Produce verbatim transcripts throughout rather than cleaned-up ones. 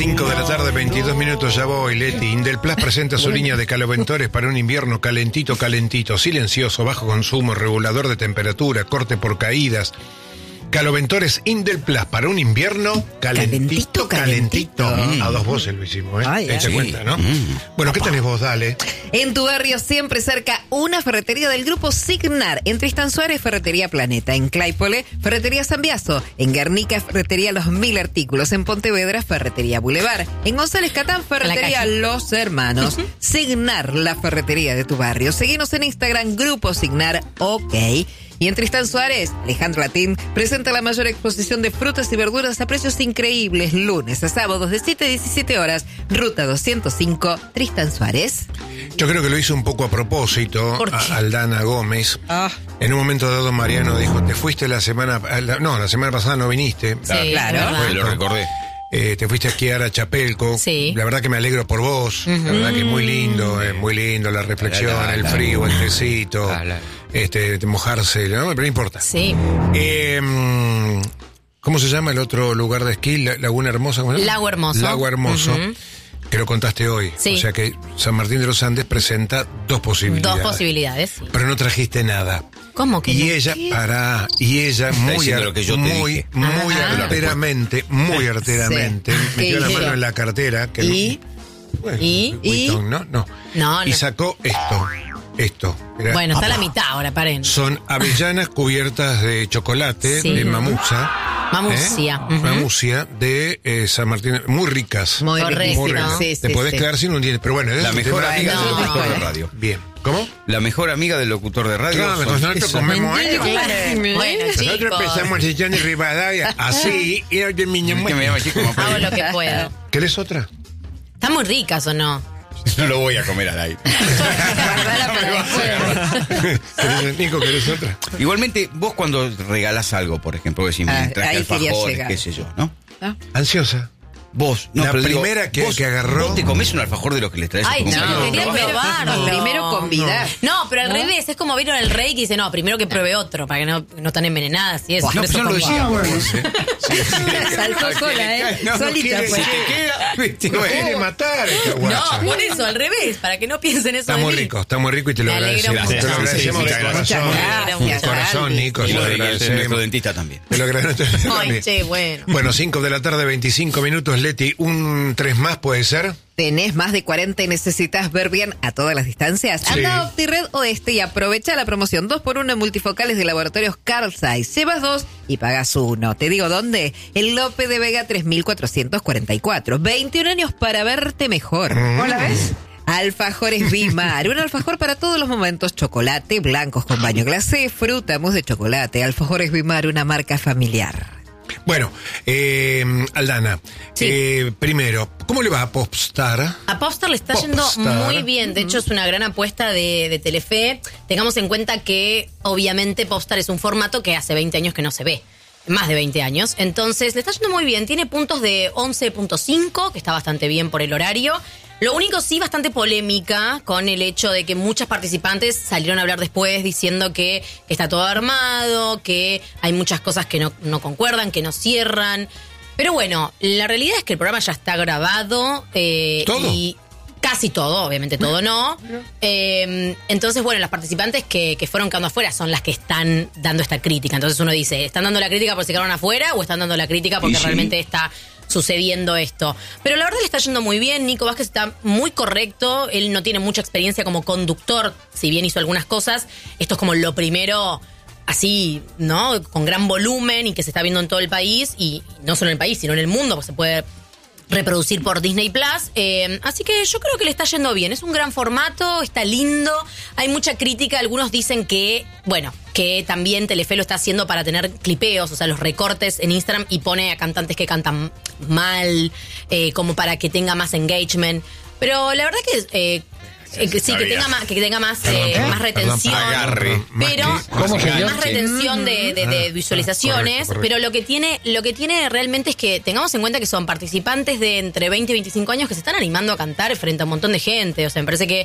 cinco de la tarde, veintidós minutos, ya voy, Leti. Indelplast presenta su línea de caloventores para un invierno calentito, calentito, silencioso, bajo consumo, regulador de temperatura, corte por caídas. Caloventores Indelplast para un invierno calentito, calentito. calentito. Mm. A dos voces lo hicimos, ¿eh? Ay, Te sí. cuenta, ¿no? Mm. Bueno, ¿qué tenés vos? Dale. En tu barrio, siempre cerca, una ferretería del grupo Signar. En Tristan Suárez, Ferretería Planeta. En Claypole, Ferretería San Biaso. En Guernica, Ferretería Los Mil Artículos. En Pontevedra, Ferretería Boulevard. En González Catán, Ferretería Los Hermanos. Signar, la ferretería de tu barrio. Seguinos en Instagram, Grupo Signar, ok. Y en Tristan Suárez, Alejandro Latín presenta la mayor exposición de frutas y verduras a precios increíbles, lunes a sábados de siete a diecisiete horas, Ruta doscientos cinco, Tristan Suárez. Yo creo que lo hizo un poco a propósito, a Aldana Gómez. Ah. En un momento dado, Mariano dijo, te fuiste la semana... No, la semana pasada no viniste. Sí, claro. Bueno, lo recordé. Eh, te fuiste a esquiar a Chapelco. Sí. La verdad que me alegro por vos. Uh-huh. La verdad que es muy lindo, es muy lindo la reflexión, la, la, el frío, el tecito, la, la. este, mojarse, ¿no? Pero no importa. Sí. Eh, ¿Cómo se llama el otro lugar de esquí? Laguna Hermosa. ¿Cómo se llama? Lago Hermoso. Lago Hermoso. Uh-huh. Que lo contaste hoy. Sí. O sea que San Martín de los Andes presenta dos posibilidades. Dos posibilidades, sí. Pero no trajiste nada. ¿Cómo que y no? ella, para, y ella muy, ar, lo que yo te muy, dije. muy Ajá. arteramente, muy arteramente, sí. metió la ¿Qué mano hizo? en la cartera. Que ¿Y? No, bueno, ¿Y? Vuitton, ¿Y? ¿no? No. No, Y no. sacó esto, esto. Era, Bueno, está a apa. la mitad ahora, paren. Son avellanas cubiertas de chocolate, Sí. de mamusa. Mamusia. ¿eh? Uh-huh. Mamusia de eh, San Martín, muy ricas. Muy muy rico. ricas. Sí, Te sí, podés sí. quedar sin un diente, pero bueno. La mejor tema- amiga no. del locutor de radio. Bien. ¿Cómo? La mejor amiga del locutor de radio. Claro, son- nosotros eso. comemos algo. Bueno, Nosotros chicos, empezamos en Sillón y Rivadavia, así, y hoy de mi Que me llama así como hago lo que puedo. ¿Querés otra? ¿Están muy ricas o no? No lo voy a comer al aire. Guardala para después. ¿Querés, Nico, querés otra? Igualmente, vos cuando regalás algo, por ejemplo, decís, Ah, me traje ahí quería alfajores, llegar. qué sé yo, ¿no? Ansiosa. Vos, no, La pero digo, primera que- vos- que agarró- ¿Vos te comés un alfajor de los que les traes Ay, a tu no, compañero? quería ¿No? probarlo. Primero convidar. No, pero al revés, es como vieron el rey que dice, no, primero que pruebe otro, para que no, no están envenenadas y eso. No, Por eso pero yo no lo como- decía. Saltó sola, ¿eh? No Solita quiere- fue. si te queda, viste, no quiere matar a esta guacha. No, por eso, al revés, para que no piensen eso Está de muy mí. rico, está muy rico y te lo Me alegro agradecemos. mucho. Te lo agradecemos Sí, de sí, corazón. muchas gracias, De corazón, Aldi. Nico, Y se lo lo de nuestro agradecemos. dentista también. Te lo agradecemos Ay, también. che, bueno. Bueno, cinco de la tarde, veinticinco minutos, Leti. Un tres más puede ser. ¿Tenés más de cuarenta y necesitas ver bien a todas las distancias? Sí. Anda a OptiRed Oeste y aprovecha la promoción dos por uno en multifocales de laboratorios Carl Zeiss. Llevas dos y pagas uno. ¿Te digo dónde? En Lope de Vega tres mil cuatrocientos cuarenta y cuatro. veintiún años para verte mejor. Mm. ¿Hola ves? Alfajores Bimar, un alfajor para todos los momentos, chocolate, blancos con baño glacé, fruta, mousse de chocolate. Alfajores Bimar, una marca familiar. Bueno, eh, Aldana, Sí. eh, primero, ¿cómo le va a Popstar? A Popstar le está yendo Popstar. muy bien. De hecho, es una gran apuesta de, de Telefe. Tengamos en cuenta que, obviamente, Popstar es un formato que hace veinte años que no se ve. Más de veinte años. Entonces, le está yendo muy bien. Tiene puntos de once punto cinco, que está bastante bien por el horario. Lo único sí bastante polémica con el hecho de que muchas participantes salieron a hablar después diciendo que está todo armado, que hay muchas cosas que no, no concuerdan, que no cierran. Pero bueno, la realidad es que el programa ya está grabado. Eh, ¿Todo? Y casi todo, obviamente todo no. Eh, entonces, bueno, las participantes que, que fueron quedando afuera son las que están dando esta crítica. Entonces uno dice, ¿están dando la crítica porque se quedaron afuera o están dando la crítica porque Y sí. realmente está sucediendo esto? Pero la verdad le está yendo muy bien. Nico Vázquez está muy correcto. Él no tiene mucha experiencia como conductor, si bien hizo algunas cosas. Esto es como lo primero así, ¿no? Con gran volumen y que se está viendo en todo el país. Y no solo en el país, sino en el mundo, porque se puede reproducir por Disney Plus. Eh, así que yo creo que le está yendo bien. Es un gran formato, está lindo. Hay mucha crítica. Algunos dicen que, bueno, que también Telefe lo está haciendo para tener clipeos, o sea, los recortes en Instagram y pone a cantantes que cantan mal, eh, como para que tenga más engagement. Pero la verdad que eh, eh, que sí, que tenga más, que tenga más, eh, Perdón, más perdón, retención. agarre. Pero Más que- ¿Cómo se más llama? retención de, de, de Ah, visualizaciones. correcto, correcto. Pero lo que tiene, lo que tiene realmente es que tengamos en cuenta que son participantes de entre veinte y veinticinco años que se están animando a cantar frente a un montón de gente. O sea, me parece que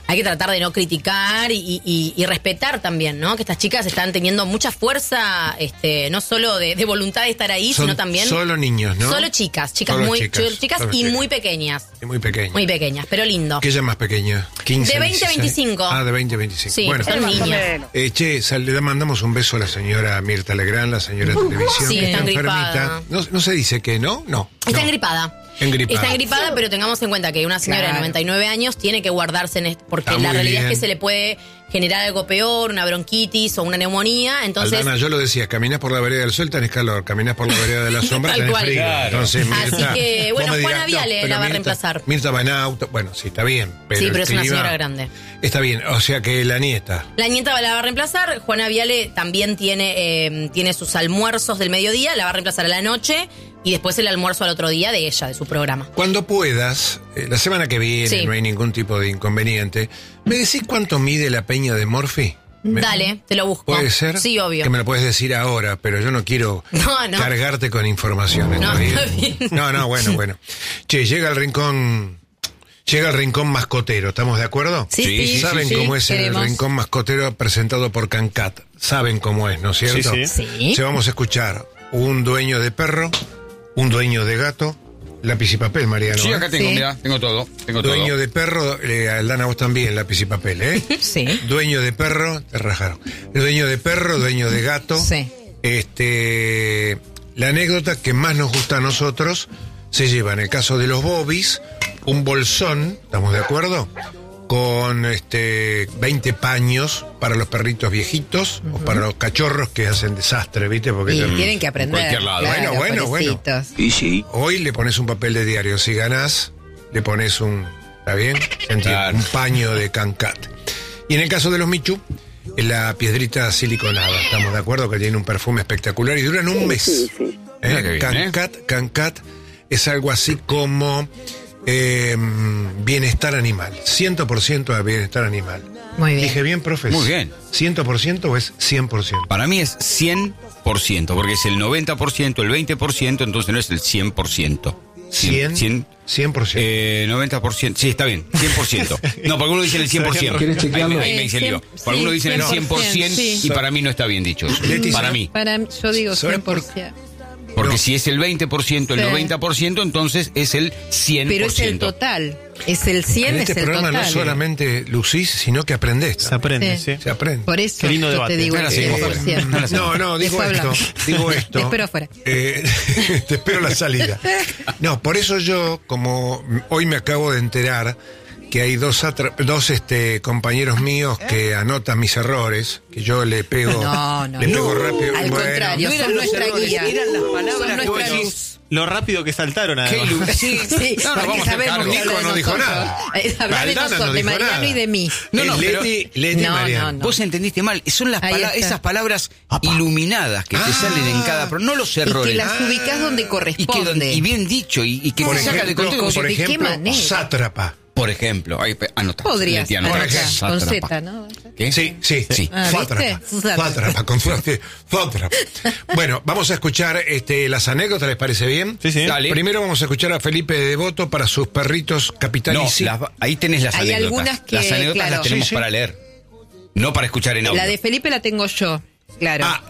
hay que tratar de no criticar y, y, y respetar también, ¿no? Que estas chicas están teniendo mucha fuerza, este, no solo de, de voluntad de estar ahí, Son sino también... solo niños, ¿no? Solo chicas, chicas Solo muy chicas, chicas, chicas solo y chicas. muy pequeñas. Y muy pequeños. Muy pequeñas, pero lindo. ¿Qué es más pequeña? quince, De veinte a dieciséis. veinticinco. Ah, de veinte a veinticinco. Sí, bueno, son niños. eh, che, sal- le mandamos un beso a la señora Mirta Legrand, la señora de televisión. Sí, que está enfermita. engripada. No, no se dice que, ¿no? No. Está no. engripada. Engripada. Está engripada, pero tengamos en cuenta que una señora Claro. de noventa y nueve años tiene que guardarse en esto, porque Está la muy realidad bien. es que se le puede generar algo peor, una bronquitis o una neumonía, entonces... Aldana, yo lo decía, caminás por la vereda del sol, tenés calor, caminás por la vereda de la sombra, Tal tenés cual. frío. Claro. Entonces, Así Mirta, que, vos bueno, me Juana Viale pero la va a Mirta- reemplazar. Mirta va en auto, bueno, sí, está bien. Pero Sí, el pero es una clima- señora grande. Está bien, o sea que la nieta. La nieta la va a reemplazar. Juana Viale también tiene, eh, tiene sus almuerzos del mediodía, la va a reemplazar a la noche y después el almuerzo al otro día de ella, de su programa. Cuando puedas, eh, la semana que viene, Sí. no hay ningún tipo de inconveniente, ¿me decís cuánto mide la peña de Morphy? ¿Me- Dale, te lo busco. ¿Puede ser? Sí, obvio. Que me lo puedes decir ahora, pero yo no quiero No, no. cargarte con información. No, ¿está está bien. No, no, bueno, bueno. Che, llega el rincón, llega el rincón mascotero, ¿estamos de acuerdo? Sí, sí, sí, ¿Saben sí, cómo sí, es queremos. el rincón mascotero presentado por Cancat? Saben cómo es, ¿no es cierto? Sí, sí. Sí. Se vamos a escuchar un dueño de perro, un dueño de gato, lápiz y papel, Mariano. Sí, ¿eh? acá tengo, Sí. mirá, tengo todo. Tengo Dueño todo. de perro, eh, Aldana, vos también, lápiz y papel, ¿eh? Sí. Dueño de perro, te rajaron. Dueño de perro, dueño de gato. Sí. Este, la anécdota que más nos gusta a nosotros se lleva, en el caso de los bobbies, un bolsón, ¿estamos de acuerdo? Con este veinte paños para los perritos viejitos o para los cachorros que hacen desastre, ¿viste? Porque Y te- tienen que aprender. cualquier lado. Claro, Bueno, bueno, bueno. pobrecitos. Y sí. Hoy le pones un papel de diario, si ganás, le pones un, ¿está bien? Entiendo, Claro. un paño de Cancat. Y en el caso de los Michu, la piedrita siliconada, ¿estamos de acuerdo? Que tiene un perfume espectacular y duran un mes. ¿Eh? Mira qué bien, Cancat, Cancat es algo así como eh, bienestar animal, cien por ciento de bienestar animal. Muy bien. Dije bien, profe. Muy bien. ¿cien por ciento o es cien por ciento? Para mí es cien por ciento, porque es el noventa por ciento, el veinte por ciento, entonces no es el cien por ciento. cien, cien, cien por ciento. eh, noventa por ciento, sí, está bien, cien por ciento. No, porque algunos dicen el cien por ciento. Ahí, me- ahí me hice el lío. Eh, Por algunos sí, dicen el cien por ciento sí. y para mí no está bien dicho eso. Leticia. Para mí. Para mí, yo digo ¿Saben cien por por- ciento. Porque No. si es el veinte por ciento, el Sí. noventa por ciento, entonces es el cien por ciento. Pero es el total. Es el cien, En este es el programa total. no solamente lucís, sino que aprendés. Se aprende, Sí. sí. Se aprende. Por eso Qué lindo yo debate. te digo No la el seguimos cien por fuera. ciento. No la seguimos. No, no, digo Después esto, hablamos. digo esto. Te espero afuera. Eh, te espero la salida. No, por eso yo, como hoy me acabo de enterar que hay dos atra- dos este compañeros míos que anotan mis errores, que yo le pego, No, no, le pego no. rápido. Al Bueno, contrario, no eran son los nuestra errores, guía. eran las Son palabras que nuestra vos luz. Lo rápido que saltaron, Qué además. ilu- Sí, Sí, no, no, porque vamos a hacer sabemos cargo. que Nico habla no de dijo nosotros. nada. Eh, Habla de Aldana no nosotros, de dijo Mariano nada. y de mí. No, no, Es pero- Leti, Leti No, Mariano. no, no. Vos entendiste mal, son las Ahí pala- está. esas palabras iluminadas que te Ah. salen en cada pro- no los Y errores. que las ubicás donde Y, que, corresponde. y bien dicho, y, y que Por te sacan de ejemplo, contexto. por ¿de qué ejemplo, manera? sátrapa. Por ejemplo, ahí, pe- anota. Podría Leti, ser. anota. Por ejemplo. Con Sátrapa. Z, ¿no? ¿Qué? Sí, sí, Sí. Ah, Sátrapa. ¿viste? Sátrapa, con suerte. Sátrapa. Bueno, vamos a escuchar este, las anécdotas, ¿les parece bien? Sí, sí. Dale. Primero vamos a escuchar a Felipe de Devoto para sus perritos Capitán No, y Sí. las- ahí tenés las Hay anécdotas. algunas que, las anécdotas claro. las tenemos Sí, sí. para leer, no para escuchar en audio. La de Felipe la tengo yo, claro. Ah.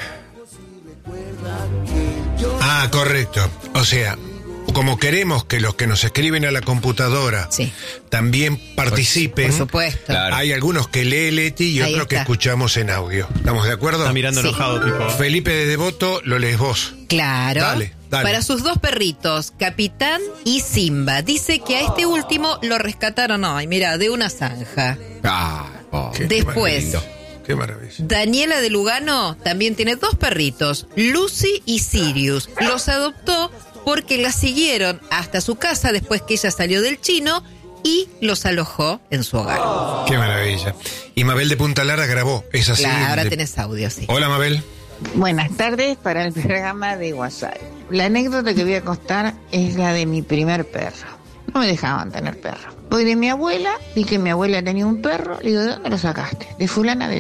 Ah, correcto. O sea, como queremos que los que nos escriben a la computadora Sí. también participen, Por supuesto. Claro. hay algunos que lee Leti y Ahí otros que está. escuchamos en audio. ¿Estamos de acuerdo? Está mirando Sí. enojado, tipo. Felipe de Devoto, lo lees vos. Claro. Dale, dale. Para sus dos perritos, Capitán y Simba. Dice que a este último lo rescataron hoy, mira, de una zanja. Ah, oh. Qué- Después. qué lindo. Qué maravilla. Daniela de Lugano también tiene dos perritos, Lucy y Sirius. Los adoptó porque la siguieron hasta su casa después que ella salió del chino y los alojó en su hogar. Qué maravilla. Y Mabel de Punta Lara grabó, es así. Claro, ahora de- tenés audio, sí. Hola, Mabel. Buenas tardes para el programa de WhatsApp. La anécdota que voy a contar es la de mi primer perro. No me dejaban tener perro. Voy de mi abuela, vi que mi abuela tenía un perro, le digo, ¿de dónde lo sacaste? De fulana de tal.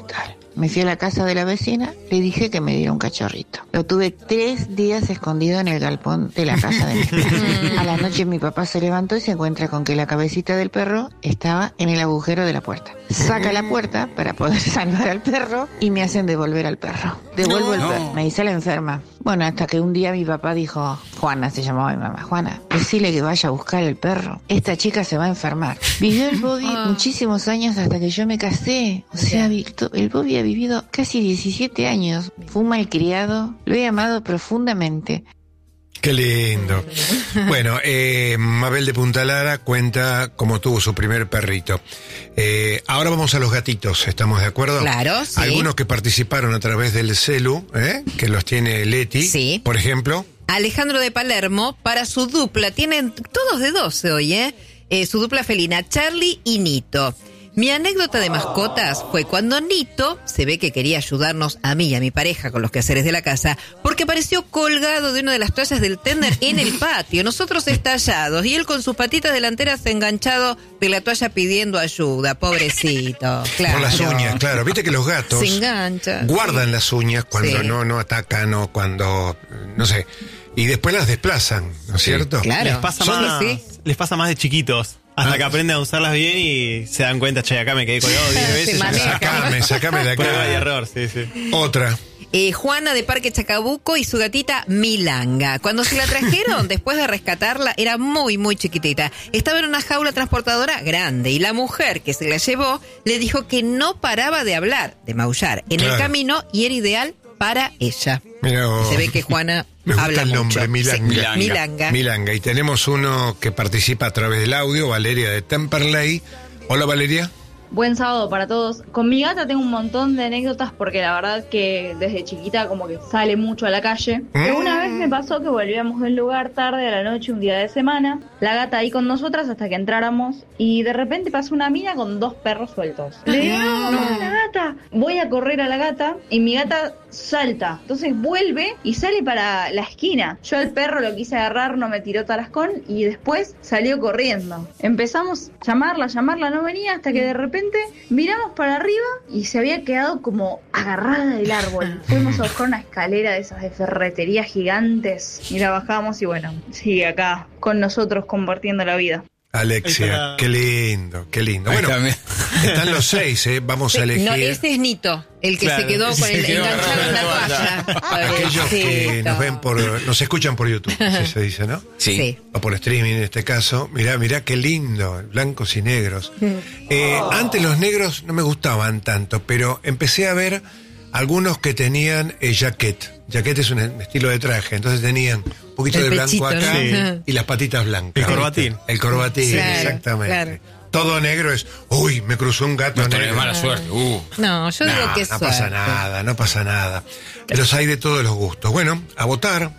Me fui a la casa de la vecina, le dije que me diera un cachorrito. Lo tuve tres días escondido en el galpón de la casa de mi papá. A la noche mi papá se levantó y se encuentra con que la cabecita del perro estaba en el agujero de la puerta. Saca la puerta para poder salvar al perro y me hacen devolver al perro. Devuelvo No, el no. perro. Me hice la enferma. Bueno, hasta que un día mi papá dijo, Juana se llamaba mi mamá, Juana, decile que vaya a buscar el perro. Esta chica se va a enfermar. Vivió el Bobby muchísimos años hasta que yo me casé. O sea, Victor, el Bobby ha vivido casi diecisiete años. Fue un malcriado. Lo he amado profundamente. Qué lindo. Bueno, eh, Mabel de Punta Lara cuenta cómo tuvo su primer perrito. Eh, ahora vamos a los gatitos, ¿estamos de acuerdo? Claro, sí. Algunos que participaron a través del celu, ¿eh? Que los tiene Leti, Sí. por ejemplo. Alejandro de Palermo, para su dupla, tienen todos de doce hoy, ¿eh? Eh, su dupla felina, Charlie y Nito. Mi anécdota de mascotas fue cuando Nito se ve que quería ayudarnos a mí y a mi pareja con los quehaceres de la casa, porque apareció colgado de una de las toallas del tender en el patio, nosotros estallados, y él con sus patitas delanteras enganchado de la toalla pidiendo ayuda, pobrecito. Claro. Por las uñas, claro. Viste que los gatos Se enganchan. guardan las uñas cuando Sí. no, no atacan o cuando, no sé, y después las desplazan, ¿no es Sí. cierto? Claro. Les pasa, Son más, así. les pasa más de chiquitos. Hasta Ah. que aprenden a usarlas bien y se dan cuenta, che, acá me quedé colgado diez Se veces. ya maneja. está. Sacame, sacame de Prueba y acá. error, sí, sí. Otra. Eh, Juana de Parque Chacabuco y su gatita Milanga. Cuando se la trajeron, después de rescatarla, era muy, muy chiquitita. Estaba en una jaula transportadora grande y la mujer que se la llevó le dijo que no paraba de hablar, de maullar en Claro. el camino y era ideal para ella. Mira vos. Se ve que Juana Me gusta habla el nombre, mucho. Milanga. Sí, Milanga. Milanga. Milanga. Y tenemos uno que participa a través del audio, Valeria de Temperley. Hola, Valeria. Buen sábado para todos. Con mi gata tengo un montón de anécdotas porque la verdad que desde chiquita como que sale mucho a la calle. Mm. Una vez me pasó que volvíamos del lugar tarde a la noche un día de semana, la gata ahí con nosotras hasta que entráramos y de repente pasó una mina con dos perros sueltos. Le digo, no, mamá, la gata. Voy a correr a la gata y mi gata salta. Entonces vuelve y sale para la esquina. Yo al perro lo quise agarrar, no me tiró tarascón y después salió corriendo. Empezamos a llamarla, llamarla, no venía hasta que de repente miramos para arriba y se había quedado como agarrada del árbol. Fuimos a buscar una escalera de esas de ferretería gigantes y la bajamos y bueno, sigue acá con nosotros compartiendo la vida. Alexia, Ahí está. qué lindo, qué lindo. Ahí Bueno, está, mira. están los seis, ¿eh? Vamos a elegir. No, ese es Nito, el que Claro, se quedó con se el quedó enganchado en la agarrado en la toalla. Aquellos que Pobrecito. nos ven por, nos escuchan por YouTube, así se dice, ¿no? Sí. Sí. O por streaming en este caso. Mirá, mirá qué lindo, blancos y negros. Eh, antes los negros no me gustaban tanto, pero empecé a ver algunos que tenían eh, jaquet. Jaquet es un estilo de traje, entonces tenían un poquito El de blanco pechito, acá ¿no? y las patitas blancas. El corbatín. ¿viste? El corbatín, Claro, exactamente. claro. Todo negro es, uy, me cruzó un gato No tenés negro. mala suerte. Uh. No, yo digo No, que no suerte. pasa nada, no pasa nada. Los hay de todos los gustos. Bueno, a votar.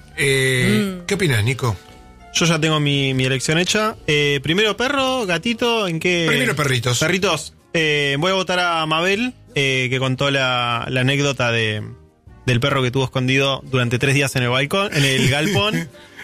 Eh, ¿Qué opinas, Nico? Yo ya tengo mi, mi elección hecha. Eh, primero perro, gatito, ¿en qué? Primero perritos. Perritos. Eh, voy a votar a Mabel, eh, que contó la, la anécdota de, del perro que tuvo escondido durante tres días en el balcón, en el galpón,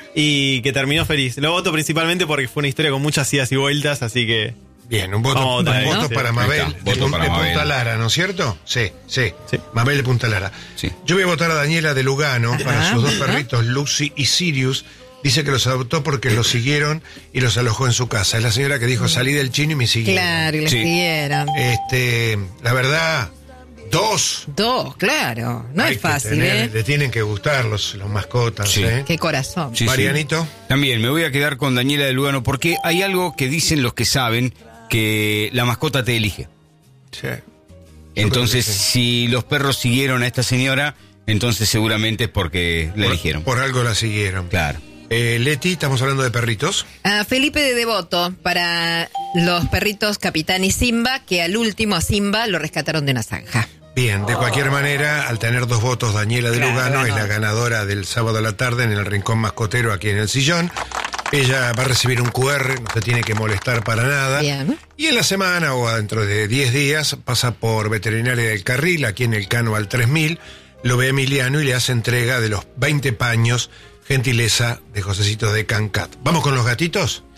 y que terminó feliz. Lo voto principalmente porque fue una historia con muchas idas y vueltas, así que Bien, un voto, Vamos a un votar, voto ¿no? para Sí. Mabel, Ahí está, de, voto Pun- para de Mabel. Punta Lara, ¿no es cierto? Sí, sí, Sí. Mabel de Punta Lara. Sí. Yo voy a votar a Daniela de Lugano para Ah, sus dos mira. perritos, Lucy y Sirius. Dice que los adoptó porque los siguieron y los alojó en su casa. Es la señora que dijo, salí del chino y me siguieron. Claro, y le Sí. siguieron. Este, la verdad, dos. Dos, claro. No hay es que fácil, tener, ¿eh? Le tienen que gustar los, los mascotas, Sí. ¿eh? Qué corazón. Sí, sí. Marianito. También me voy a quedar con Daniela de Lugano porque hay algo que dicen los que saben, que la mascota te elige. Sí. Entonces, creo que sí. si los perros siguieron a esta señora, entonces seguramente es porque la Por- eligieron. Por algo la siguieron. Claro. Eh, Leti, estamos hablando de perritos. A Felipe de Devoto, para los perritos Capitán y Simba, que al último a Simba lo rescataron de una zanja. Bien, de cualquier manera, al tener dos votos, Daniela de Claro, Lugano es ganó. la ganadora del sábado a la tarde en el Rincón Mascotero aquí en el Sillón. Ella va a recibir un cu erre, no se tiene que molestar para nada. Bien. Y en la semana o dentro de diez días pasa por Veterinaria del Carril, aquí en el Cano al tres mil, lo ve Emiliano y le hace entrega de los veinte paños, gentileza de Josecito de Cancat. ¿Vamos con los gatitos?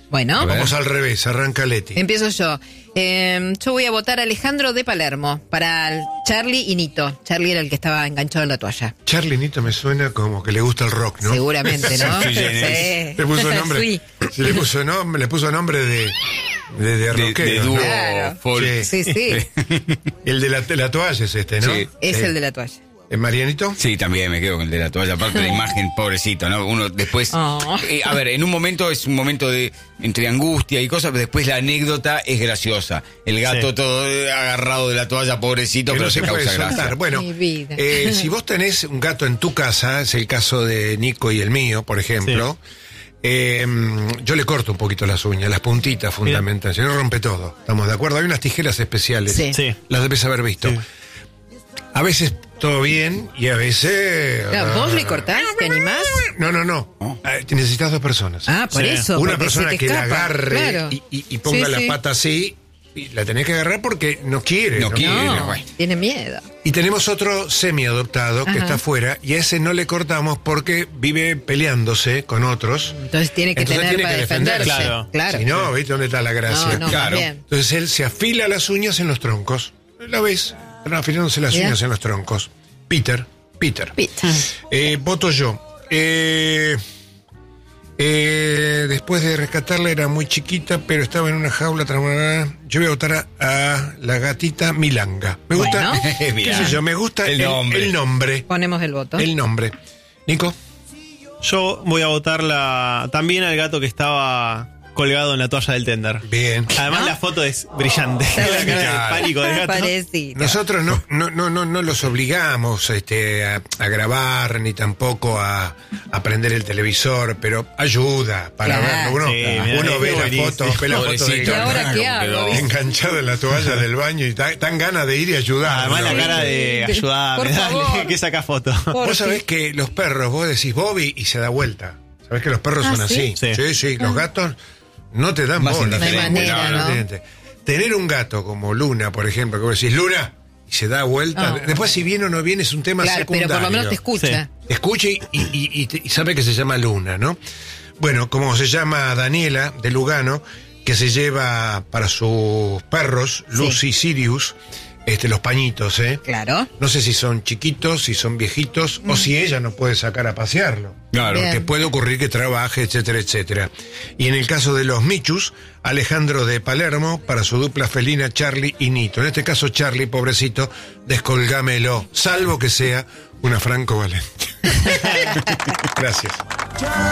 Bueno, Vamos al revés, arranca Leti. empiezo yo. Eh, yo voy a votar a Alejandro de Palermo para el Charlie y Nito. Charlie era el que estaba enganchado en la toalla. Charlie Nito me suena como que le gusta el rock, ¿no? Seguramente, ¿no? Sí, sí. Sí. Le puso nombre. Sí. Sí, le puso nombre, le puso nombre de, de, de De, rockero, de ¿no? dúo Claro. folk. Sí. Sí, sí. El de la, de la toalla es este, ¿no? Sí. Es Eh, el de la toalla. ¿eh, Marianito? Sí, también me quedo con el de la toalla. Aparte la imagen, pobrecito, ¿no? Uno después... Oh. eh, a ver, en un momento es un momento de entre angustia y cosas, pero después la anécdota es graciosa. El gato Sí. todo eh, agarrado de la toalla, pobrecito, Que pero no se se puede causa soltar. gracia. Bueno, Mi vida. eh, si vos tenés un gato en tu casa, es el caso de Nico y el mío, por ejemplo, eh, yo le corto un poquito las uñas, las puntitas fundamentalmente, si no rompe todo. ¿Estamos de acuerdo? Hay unas tijeras especiales. Sí. Sí. Las debes haber visto. Sí. A veces todo bien y a veces... Claro, ¿vos le ah, cortás? ¿Te animás? No, no, no. Ah, necesitas dos personas. Ah, por Sí. eso. Una porque persona se te que la escapa. agarre Claro. y, y- y ponga Sí, la sí. pata así, y la tenés que agarrar porque no quiere. No quiere. No, bueno. tiene miedo. Y tenemos otro semi-adoptado que Ajá. está afuera y a ese no le cortamos porque vive peleándose con otros. Entonces tiene que Entonces tener tiene para que defenderse. defenderse. Claro. Claro. Si no, ¿viste dónde está la gracia? No, no, Claro. más bien. Entonces él se afila las uñas en los troncos. ¿La ves? Están afilándose las Mira. uñas en los troncos. Peter, Peter. Pita. Eh, voto yo. Eh, eh, después de rescatarla era muy chiquita, pero estaba en una jaula. tra- Yo voy a votar a, a la gatita Milanga. Me gusta, Bueno. qué Mirá. sé yo, me gusta El el, nombre. el nombre. Ponemos el voto. El nombre. Nico. Yo voy a votar la, también al gato que estaba colgado en la toalla del tender. Bien. Además, ¿No? la foto es brillante. Está La bueno. cara de pánico del gato. Parecito. Nosotros no, no, no, no, no los obligamos este, a, a grabar ni tampoco a, a prender el televisor, pero ayuda para Claro. verlo. Uno, Sí, mirá, uno qué ve la buenísimo. foto, ve la foto del Pobrecito. ¿Y gato ahora qué ¿Cómo hago? quedó? enganchado en la toalla del baño y tan, tan ganas de ir y ayudar. Además, ¿no? la cara de Sí. ayudarme, Por dale, favor. que saca foto. Por Vos sabés fin. que los perros, vos decís Bobby y se da vuelta. Sabés que los perros Ah, son ¿sí? así. Sí. Sí, sí, los gatos no te dan Más bola. indiferente. No hay manera, ¿no? indiferente. Tener un gato como Luna, por ejemplo, que vos decís Luna y se da vuelta. Ah. Después si viene o no viene es un tema Claro, secundario. pero por lo menos te escucha. Escuche y, y- y te- y sabe que se llama Luna, ¿no? Bueno, como se llama Daniela de Lugano, que se lleva para sus perros, Lucy y Sirius, este, los pañitos, ¿eh? Claro. No sé si son chiquitos, si son viejitos, o si ella no puede sacar a pasearlo. Claro. Bien. Que puede ocurrir que trabaje, etcétera, etcétera. Y en el caso de los Michus, Alejandro de Palermo, para su dupla felina Charlie y Nito. En este caso, Charlie, pobrecito, descolgámelo, salvo que sea una Franco Valente. Gracias.